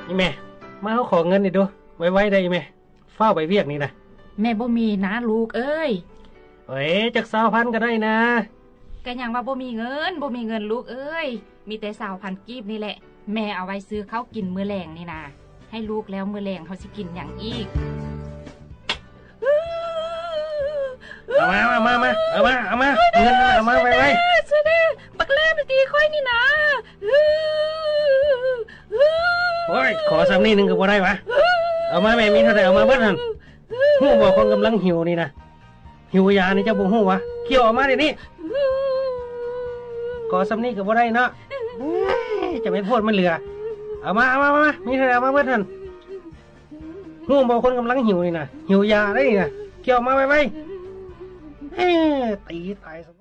นี่แม่มาเขาขอเงินนี่ดูไว้ได้ไหมเฝ้าไปเวียกนี่นะแม่บ่มีนะลูกเอ้ยเฮ้ยจาก20,000ก็ได้นะก็ยังว่าบ่มีเงินลูกเอ้ยมีแต่20,000กีบนี่แหละแม่เอาไว้ซื้อข้าวกินมื้อแลงนี่นะให้ลูกแล้วมื้อแลงเขาสิกินหยังอีกเอามาเงินเอามาไว้ซะเด้บักแลไปตีค่อยนี่นะโอ้ยขอซ้ำนี่นึงก็บ่ได้วะเอามาแม่มีเท่าไหร่เอามาเบิดนั่นฮู้บ่คนกำลังหิวนี่นะหิวยานี่เจ้าบ่ฮู้วะเคี่ยวออกมาเดี๋ยวนี้ขอซ้ำนี่ก็บ่ได้เนาะจะไม่พูดมันเหลือเอามามีเท่าไหร่เอามาเบิดนั่นฮู้บ่คนกำลังหิวนี่นะหิวยาได้นี่นะเคี่ยวมาไว้ตีตาย